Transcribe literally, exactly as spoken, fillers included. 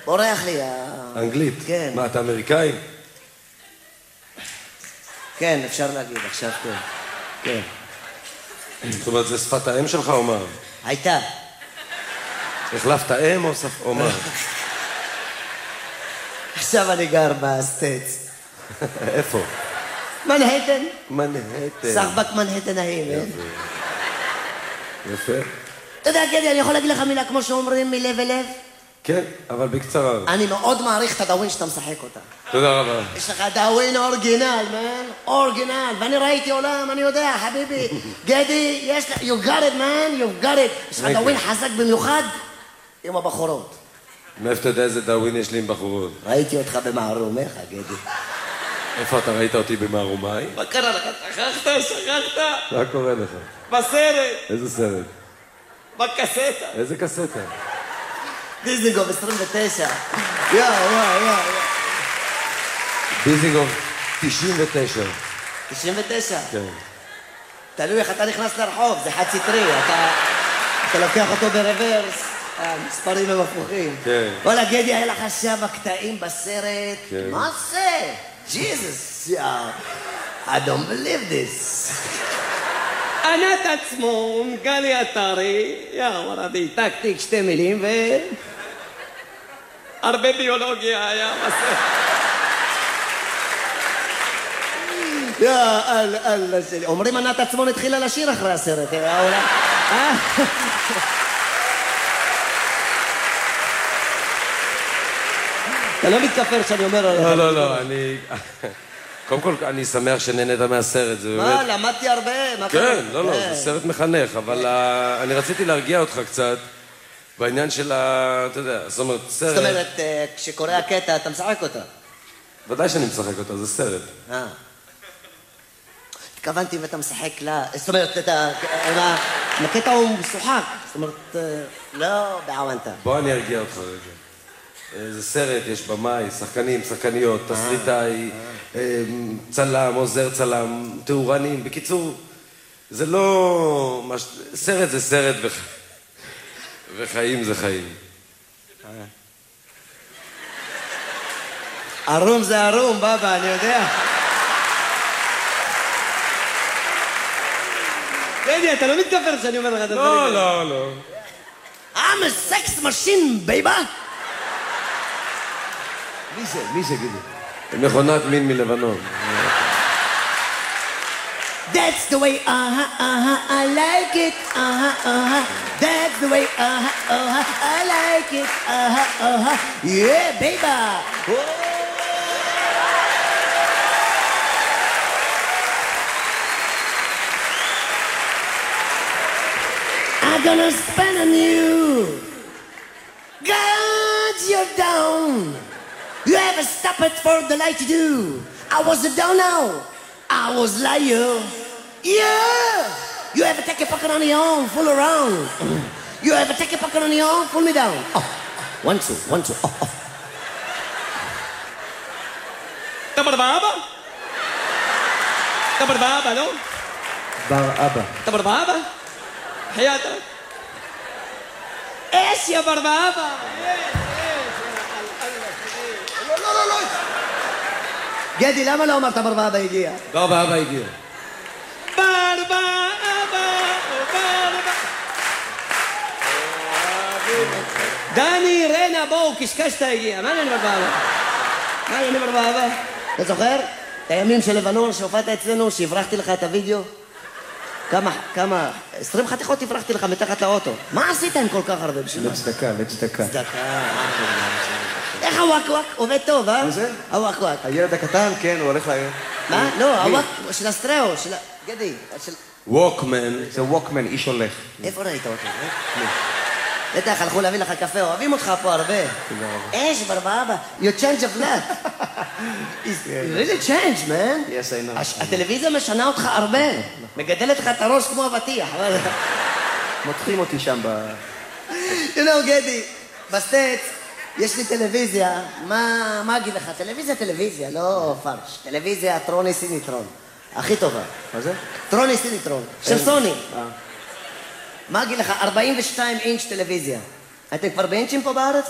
בורח לי. אנגלית? כן. מה, אתה אמריקאי? כן, אפשר להגיד, עכשיו כן. כן. זאת אומרת, זה שפת האם שלך או מה? הייתה. החלפת אם או שפ... או מה? עכשיו אני גר בסטייטס. איפה? מנהטן. מנהטן. סחבק מנהטן ההיא, אה? יפה. אתה יודע, גדי, אני יכול להגיד לך מילה כמו שאומרים מלב אל לב? כן, אבל בקצרה. אני מאוד מעריך את הדאווין שאתה משחק אותה. תודה רבה. יש לך דאווין אורגינל, מן. אורגינל. ואני ראיתי עולם, אני יודע, חביבי. גדי, יש לך... You got it, man. You got it. יש לך דאווין חזק במיוחד עם הבחורות. מאיפה אתה יודע איזה דאווין יש לי עם בחורות? ראיתי אותך במערומיך, גדי. איפה אתה ראית אותי במערומי? מה קרה לך? שכחת? שכחת? מה קורה לך? בסרט. איזה סרט? בקסטה. איזה קסטה? דיזנגוף עשרים ותשע. יא, יא, יא. דיזנגוף תשעים ותשע. תשעים ותשע? כן. תלוי איך אתה נכנס לרחוב, זה חד סטרי. אתה, אתה לוקח אותו ברוורס, המספרים הם הפוכים. כן. וואלה, גדי, היה לך שם הקטעים בסרט. כן. מה זה? ג'יזוס, יא. I don't believe this. ענת עצמון, גלי עטרי, יא מרדי, טק טיק שתי מילים ו... הרבה ביולוגיה היה בסרט. יא אללה אללה שלי. אומרים ענת עצמון התחילה לשיר אחרי הסרט. אה? אתה לא מתכפר שאני אומר עליך. לא, לא, לא, אני... קודם כל, אני שמח שנהנית מהסרט. מה, למדתי הרבה. כן, לא, לא, זה סרט מחנך, אבל אני רציתי להרגיע אותך קצת בעניין של ה... אתה יודע, זאת אומרת, סרט... זאת אומרת, כשקורה הקטע, אתה משחק אותה. ודאי שאני משחק אותה, זה סרט. אה. התכוונתי ואתה משחק לה... זאת אומרת, אתה... הקטע הוא משוחק. זאת אומרת, לא בעוונתה. בוא אני ארגיע אותך רגע. זה סרט, יש במאי, שחקנים, שחקניות, תסריטאי, צלם, עוזר צלם, תאורנים. בקיצור, זה לא... סרט זה סרט וחיים זה חיים. ערום זה ערום, בבא, אני יודע. גדי, אתה לא מתכפר שאני אומר לך את הדברים. לא, לא, לא. I'm a sex machine, baby. מי זה? מי זה, גידי? מכונת מין מלבנון. That's the way, uh-huh, uh-huh, I like it, uh-huh, uh-huh. That's the way, uh-huh, uh-huh, I like it, uh-huh, uh-huh. Yeah, baby. I'm gonna spend on you. God, you're down. You ever stop it for the light to do? I was a down now. I was liar. Yeah. You ever take a pocket on your own, fool around? You ever take a pocket on your own, pull me down? Oh, one, two, one, two, oh, oh. אתה בר באבא? אתה בר באבא, לא? בר אבא. אתה בר באבא? חייאתה. איש יא בר באבא. לא, לא, לא, לא. גדי, למה לא אמרת בר באבא הגיע? בר באבא הגיע. בר באבא, בר באבא. דני, רנה, בואו, קשקשת הגיע. מה אני בר באבא? מה אני בר באבא? אתה זוכר? את הימים של לבנון שהופעת אצלנו, שהברחתי לך את הוידאו? כמה, כמה, עשרים חתיכות הברחתי לך מתחת לאוטו. מה עשית עם כל כך הרבה בשביל? לצדקה, לצדקה. צדקה. איך הוואק-וואק? עובד טוב, אה? מה זה? הוואק-וואק. הילד הקטן, כן, הוא הולך להיום. מה? לא, הוואק של הסטראו, של... גדי, של... ווקמן. זה ווקמן, איש הולך. איפה ראית אותו? בטח, הלכו להביא לך קפה, אוהבים אותך פה הרבה. אש, ברבאבא, you change of life. You really changed, man. Yes, I know. הטלוויזיה משנה אותך הרבה. מגדלת לך את הראש כמו אבטיח. מותחים אותי שם ב... You know, גדי, בסטייטס יש לי טלוויזיה, מה, מה אגיד לך? טלוויזיה, טלוויזיה, לא פרש. טלוויזיה, טרוני סיניטרון. הכי טובה. מה זה? טרוני סיניטרון. של סוני. מה אגיד לך? ארבעים ושתיים אינץ' טלוויזיה. אתם כבר באינצ'ים פה בארץ?